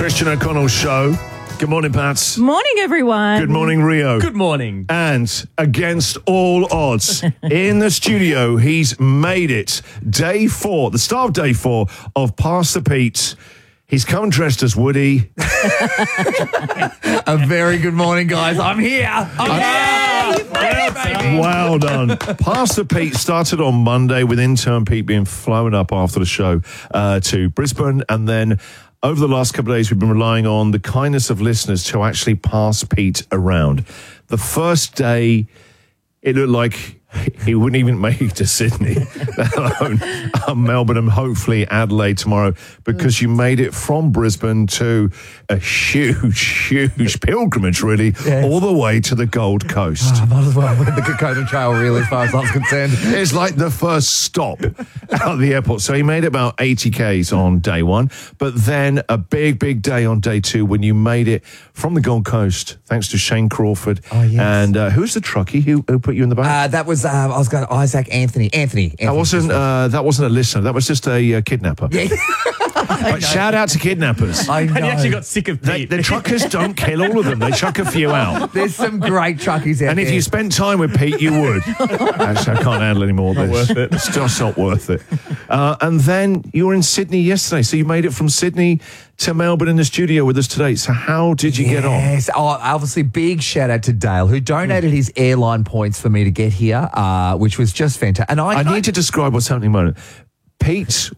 Christian O'Connell Show. Good morning, Pats. Morning, everyone. Good morning, Rio. Good morning. And against all odds, in the studio, he's made it. Day 4, the start of day 4 of Pass the Pete. He's come dressed as Woody. A very good morning, guys. I'm here. Well done. Pass the Pete started on Monday with intern Pete being flown up after the show to Brisbane. And then over the last couple of days, we've been relying on the kindness of listeners to actually pass Pete around. The first day, it looked like he wouldn't even make it to Sydney, let alone Melbourne and hopefully Adelaide tomorrow, because you made it from Brisbane to a huge pilgrimage, really, all the way to the Gold Coast. I might as well win the Kokoda Trail, really, as far as I'm concerned. It's like the first stop out of the airport. So he made about 80 Ks on day 1, but then a big day on day 2 when you made it from the Gold Coast, thanks to Shane Crawford. Oh, yes. And who's the truckie who put you in the back? That was, I was going Isaac Anthony. That wasn't a listener. That was just a kidnapper. Yeah. But shout out to kidnappers. I know. And he actually got sick of Pete. The truckers don't kill all of them. They chuck a few out. There's some great truckies out And there. if you spent time with Pete, you would. Actually, I can't handle any more of this. worth it. It's just not worth it. And then you were in Sydney yesterday, so you made it from Sydney to Melbourne in the studio with us today. So how did you get on? Yes. Oh, obviously, big shout out to Dale, who donated his airline points for me to get here, which was just fantastic. And I need to describe what's happening at the moment. Pete